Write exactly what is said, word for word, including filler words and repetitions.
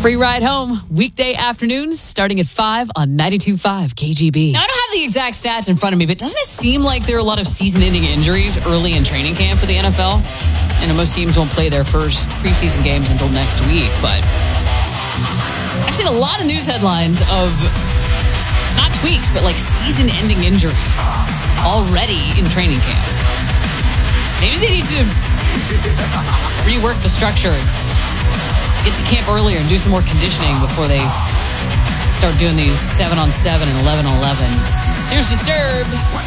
Free ride home, weekday afternoons, starting at five on ninety-two point five K G B. Now, I don't have the exact stats in front of me, but doesn't it seem like there are a lot of season-ending injuries early in training camp for the N F L? I know most teams won't play their first preseason games until next week, but I've seen a lot of news headlines of not tweaks, but like season-ending injuries already in training camp. Maybe they need to rework the structure, get to camp earlier and do some more conditioning before they start doing these seven on seven and eleven on elevens. Here's Disturbed.